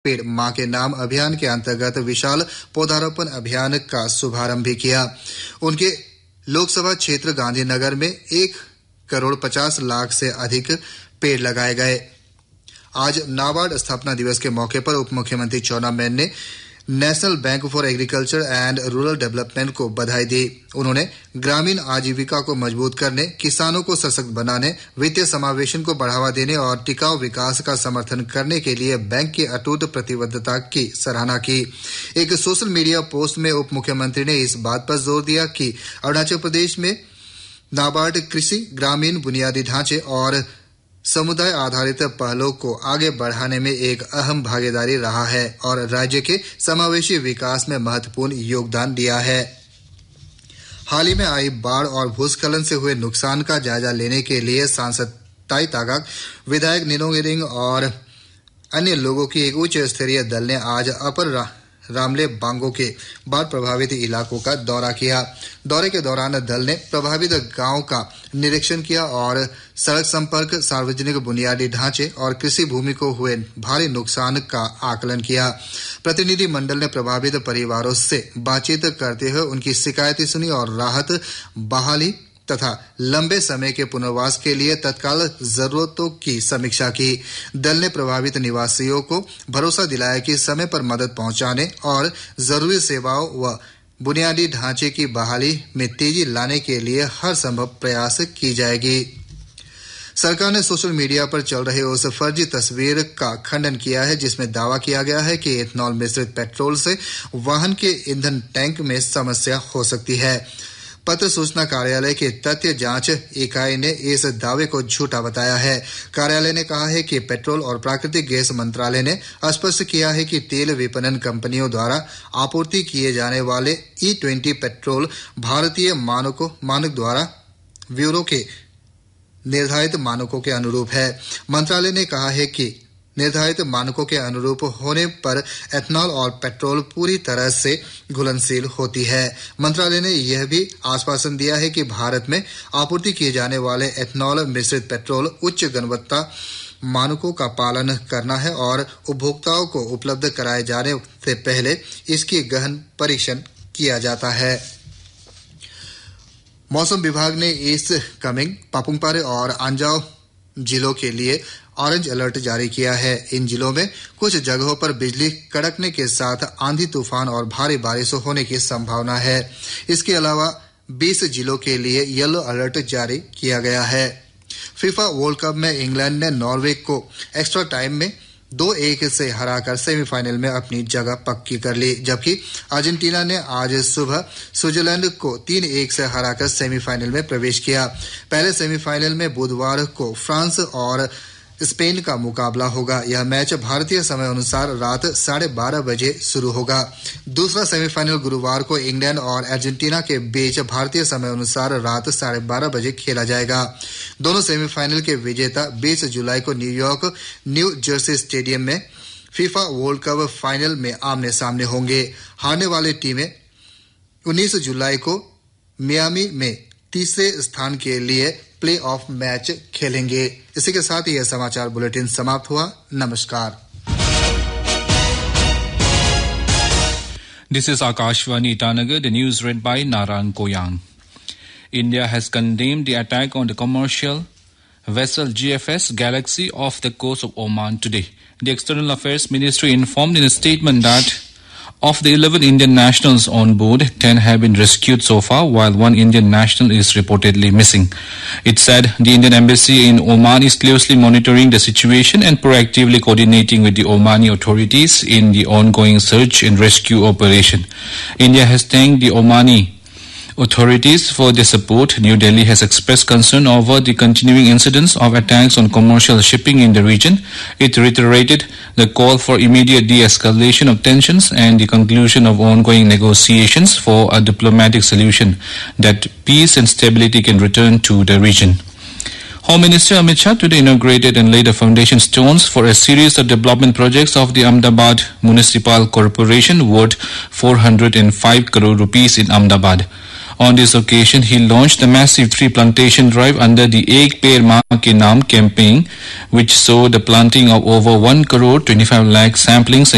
पेड़ मां के नाम अभियान के अंतर्गत विशाल पौधारोपण अभियान का शुभारंभ भी किया। उनके लोकसभा क्षेत्र गांधीनगर में 1,50,00,000 से अधिक पेड़ लगाए गए। आज नाबार्ड स्थापना दिवस के मौके पर उप मुख्यमंत्री चाउना मैन ने national bank for agriculture and rural development को बधाई दी। उन्होंने ग्रामीण आजीविका को मजबूत करने, किसानों को सशक्त बनाने, वित्तीय समावेशन को बढ़ावा देने और टिकाऊ विकास का समर्थन करने के लिए बैंक की अटूट प्रतिबद्धता की सराहना की। एक सोशल मीडिया पोस्ट में उप मुख्यमंत्री ने इस बात पर जोर दिया कि अरुणाचल प्रदेश में नाबार्ड कृषि, ग्रामीण बुनियादी ढांचे और समुदाय आधारित पहलों को आगे बढ़ाने में एक अहम भागीदारी रहा है और राज्य के समावेशी विकास में महत्वपूर्ण योगदान दिया है। हाल ही में आई बाढ़ और भूस्खलन से हुए नुकसान का जायजा लेने के लिए सांसद ताई तागाक, विधायक निनोंग इरिंग और अन्य लोगों की एक उच्च स्तरीय दल ने आज अपर रामले बांगो के बाढ़ प्रभावित इलाकों का दौरा किया। दौरे के दौरान दल ने प्रभावित गांव का निरीक्षण किया और सड़क संपर्क, सार्वजनिक बुनियादी ढांचे और कृषि भूमि को हुए भारी नुकसान का आकलन किया। प्रतिनिधि मंडल ने प्रभावित परिवारों से बातचीत करते हुए उनकी शिकायतें सुनी और राहत, बहाली तथा लंबे समय के पुनर्वास के लिए तत्काल जरूरतों की समीक्षा की। दल ने प्रभावित निवासियों को भरोसा दिलाया कि समय पर मदद पहुंचाने और जरूरी सेवाओं व बुनियादी ढांचे की बहाली में तेजी लाने के लिए हर संभव प्रयास की जाएगी। सरकार ने सोशल मीडिया पर चल रहे उस फर्जी तस्वीर का खंडन किया है जिसमें दावा किया गया है कि एथनॉल मिश्रित पेट्रोल से वाहन के ईंधन टैंक में समस्या हो सकती है। पत्र सूचना कार्यालय के तथ्य जांच इकाई ने इस दावे को झूठा बताया है। कार्यालय ने कहा है कि पेट्रोल और प्राकृतिक गैस मंत्रालय ने स्पष्ट किया है कि तेल विपणन कंपनियों द्वारा आपूर्ति किए जाने वाले E20 पेट्रोल भारतीय मानक द्वारा ब्यूरो के निर्धारित मानकों के अनुरूप है। मंत्रालय ने कहा है कि निर्धारित मानकों के अनुरूप होने पर एथनॉल और पेट्रोल पूरी तरह से घुलनशील होती है। मंत्रालय ने यह भी आश्वासन दिया है कि भारत में आपूर्ति किए जाने वाले एथनॉल मिश्रित पेट्रोल उच्च गुणवत्ता मानकों का पालन करना है और उपभोक्ताओं को उपलब्ध कराए जाने से पहले इसकी गहन परीक्षण किया जाता है। मौसम विभाग ने ईस्ट कामेंग, पापुमपारे और अंजाव जिलों के लिए ऑरेंज अलर्ट जारी किया है। इन जिलों में कुछ जगहों पर बिजली कड़कने के साथ आंधी तूफान और भारी बारिश होने की संभावना है। इसके अलावा 20 जिलों के लिए येलो अलर्ट जारी किया गया है। फीफा वर्ल्ड कप में इंग्लैंड ने नॉर्वे को एक्स्ट्रा टाइम में 2-1 से हराकर सेमीफाइनल में अपनी जगह पक्की कर ली, जबकि अर्जेंटीना ने आज सुबह स्विट्जरलैंड को 3-1 से हराकर सेमीफाइनल में प्रवेश किया। पहले सेमीफाइनल में बुधवार को फ्रांस और स्पेन का मुकाबला होगा। यह मैच भारतीय समय अनुसार रात 12:30 बजे शुरू होगा। दूसरा सेमीफाइनल गुरुवार को इंग्लैंड और अर्जेंटीना के बीच भारतीय समय अनुसार रात 12:30 बजे खेला जाएगा। दोनों सेमीफाइनल के विजेता 20 जुलाई को न्यूयॉर्क न्यू जर्सी स्टेडियम में फीफा वर्ल्ड कप फाइनल में आमने सामने होंगे। हारने वाली टीमें 19 जुलाई को मियामी में तीसरे स्थान के लिए प्ले ऑफ मैच खेलेंगे। इसी के साथ यह समाचार बुलेटिन समाप्त हुआ। नमस्कार। This is Akashvani Itanagar, the news read by Naran Koyang. India has condemned the attack on the commercial vessel GFS Galaxy off the coast of Oman today. The External Affairs Ministry informed in a statement that of the 11 Indian nationals on board, 10 have been rescued so far, while one Indian national is reportedly missing. It said the Indian embassy in Oman is closely monitoring the situation and proactively coordinating with the Omani authorities in the ongoing search and rescue operation. India has thanked the Omani authorities for their support. New Delhi has expressed concern over the continuing incidents of attacks on commercial shipping in the region. It reiterated the call for immediate de-escalation of tensions and the conclusion of ongoing negotiations for a diplomatic solution that peace and stability can return to the region. Home Minister Amit Shah today inaugurated and laid the foundation stones for a series of development projects of the Ahmedabad Municipal Corporation worth 405 crore rupees in Ahmedabad. On this occasion, he launched a massive tree plantation drive under the Ek Peड़ Maa Ke Naam campaign, which saw the planting of over 1 crore 25 lakh samplings